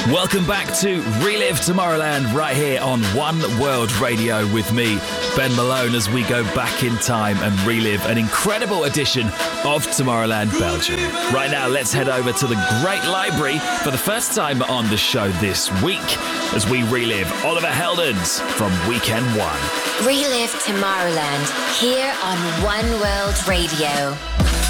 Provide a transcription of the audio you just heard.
Welcome back to Relive Tomorrowland right here on One World Radio with me, Ben Malone, as we go back in time and relive an incredible edition of Tomorrowland Belgium. Right now, let's head over to the Great Library for the first time on the show this week as we relive Oliver Heldens from Weekend 1. Relive Tomorrowland here on One World Radio.